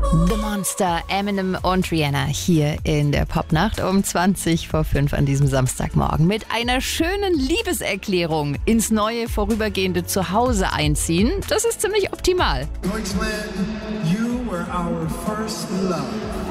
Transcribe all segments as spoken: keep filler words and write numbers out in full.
The Monster, Eminem und Rihanna hier in der Popnacht um zwanzig vor fünf an diesem Samstagmorgen mit einer schönen Liebeserklärung ins neue vorübergehende Zuhause einziehen. Das ist ziemlich optimal. Deutschland, you were our first love.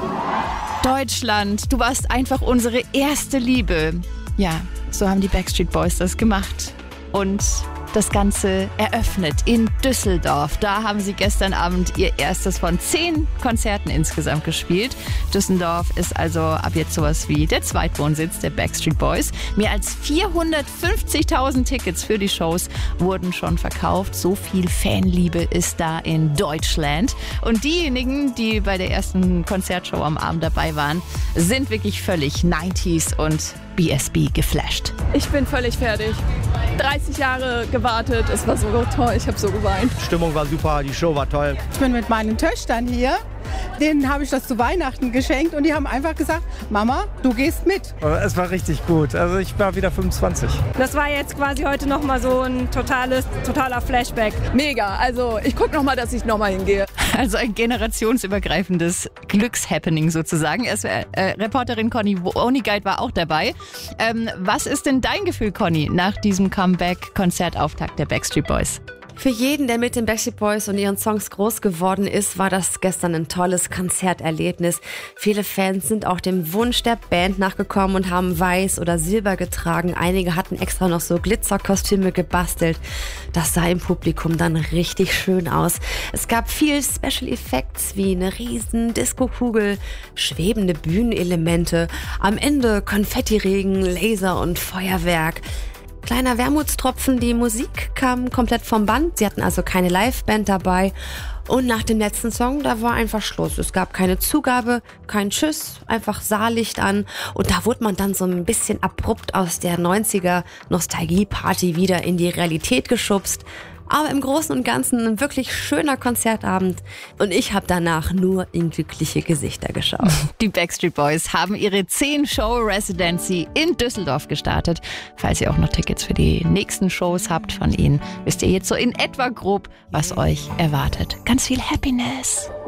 Deutschland, du warst einfach unsere erste Liebe. Ja, so haben die Backstreet Boys das gemacht. Und das Ganze eröffnet in Düsseldorf. Da haben sie gestern Abend ihr erstes von zehn Konzerten insgesamt gespielt. Düsseldorf ist also ab jetzt sowas wie der Zweitwohnsitz der Backstreet Boys. Mehr als vierhundertfünfzigtausend Tickets für die Shows wurden schon verkauft. So viel Fanliebe ist da in Deutschland. Und diejenigen, die bei der ersten Konzertshow am Abend dabei waren, sind wirklich völlig neunziger und B S B geflasht. Ich bin völlig fertig. dreißig Jahre gewartet, es war so toll, ich habe so geweint. Die Stimmung war super, die Show war toll. Ich bin mit meinen Töchtern hier, denen habe ich das zu Weihnachten geschenkt und die haben einfach gesagt, Mama, du gehst mit. Es war richtig gut, also ich war wieder fünfundzwanzig. Das war jetzt quasi heute nochmal so ein totales, totaler Flashback. Mega, also ich gucke nochmal, dass ich nochmal hingehe. Also ein generationsübergreifendes Glückshappening sozusagen. Es, äh, Reporterin Conny Onigait war auch dabei. Ähm, was ist denn dein Gefühl, Conny, nach diesem Comeback-Konzertauftakt der Backstreet Boys? Für jeden, der mit den Backstreet Boys und ihren Songs groß geworden ist, war das gestern ein tolles Konzerterlebnis. Viele Fans sind auch dem Wunsch der Band nachgekommen und haben weiß oder silber getragen. Einige hatten extra noch so Glitzerkostüme gebastelt. Das sah im Publikum dann richtig schön aus. Es gab viel Special Effects wie eine riesen Diskokugel, schwebende Bühnenelemente, am Ende Konfettiregen, Laser und Feuerwerk. Kleiner Wermutstropfen, die Musik kam komplett vom Band. Sie hatten also keine Liveband dabei. Und nach dem letzten Song, da war einfach Schluss. Es gab keine Zugabe, kein Tschüss, einfach Saallicht an. Und da wurde man dann so ein bisschen abrupt aus der neunziger Nostalgie-Party wieder in die Realität geschubst. Aber im Großen und Ganzen ein wirklich schöner Konzertabend. Und ich habe danach nur in glückliche Gesichter geschaut. Die Backstreet Boys haben ihre zehn Show Residency in Düsseldorf gestartet. Falls ihr auch noch Tickets für die nächsten Shows habt von ihnen, wisst ihr jetzt so in etwa grob, was euch erwartet. Ganz viel Happiness.